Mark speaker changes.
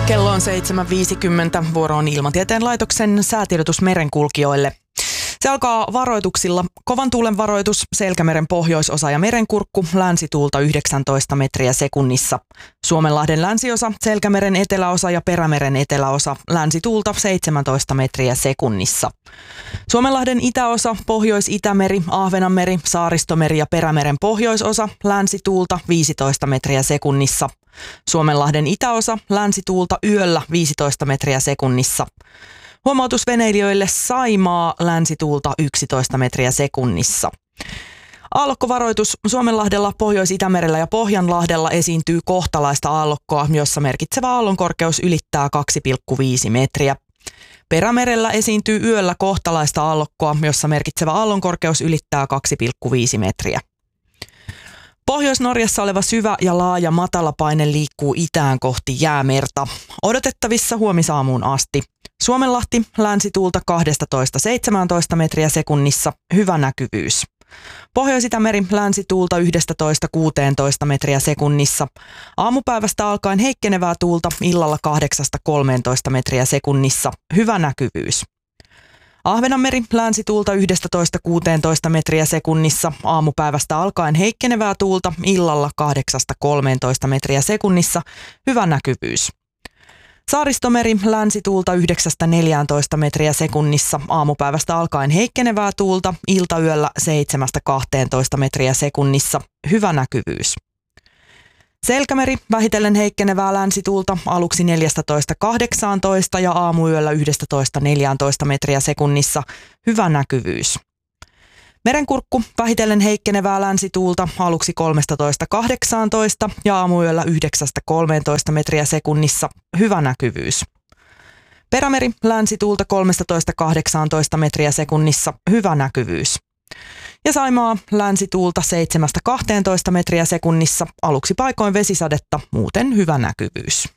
Speaker 1: Kello on 7.50. Vuoro on Ilmatieteen laitoksen säätiedotus merenkulkijoille. Se alkaa varoituksilla. Kovan tuulen varoitus, Selkämeren pohjoisosa ja merenkurkku, länsituulta 19 metriä sekunnissa. Suomenlahden länsiosa, Selkämeren eteläosa ja Perämeren eteläosa, länsituulta 17 metriä sekunnissa. Suomenlahden itäosa, Pohjois-Itämeri, Ahvenanmeri, Saaristomeri ja Perämeren pohjoisosa, länsituulta 15 metriä sekunnissa. Suomenlahden itäosa, länsituulta yöllä 15 metriä sekunnissa. Huomautus veneilijöille: Saimaa, länsituulta 11 metriä sekunnissa. Aallokkovaroitus: Suomenlahdella, Pohjois-Itämerellä ja Pohjanlahdella esiintyy kohtalaista aallokkoa, jossa merkitsevä aallonkorkeus ylittää 2,5 metriä. Perämerellä esiintyy yöllä kohtalaista aallokkoa, jossa merkitsevä aallonkorkeus ylittää 2,5 metriä. Pohjois-Norjassa oleva syvä ja laaja matalapaine liikkuu itään kohti Jäämerta. Odotettavissa huomisaamuun asti. Suomenlahti, länsituulta 12-17 metriä sekunnissa, hyvä näkyvyys. Pohjois-Itämeri, länsituulta 11-16 metriä sekunnissa. Aamupäivästä alkaen heikkenevää tuulta, illalla 8-13 metriä sekunnissa, hyvä näkyvyys. Ahvenanmeri, länsituulta 11-16 metriä sekunnissa, aamupäivästä alkaen heikkenevää tuulta, illalla 8-13 metriä sekunnissa, hyvä näkyvyys. Saaristomeri, länsituulta 9-14 metriä sekunnissa, aamupäivästä alkaen heikkenevää tuulta, iltayöllä 7-12 metriä sekunnissa, hyvä näkyvyys. Selkämeri, vähitellen heikkenevää länsituulta, aluksi 14-18 ja aamuyöllä 11-14 metriä sekunnissa, hyvä näkyvyys. Merenkurkku, vähitellen heikkenevää länsituulta, aluksi 13-18 ja aamuyöllä 9-13 metriä sekunnissa, hyvä näkyvyys. Perämeri, länsituulta 13-18 metriä sekunnissa, hyvä näkyvyys. Ja Saimaa, länsituulta 7-12 metriä sekunnissa, aluksi paikoin vesisadetta, muuten hyvä näkyvyys.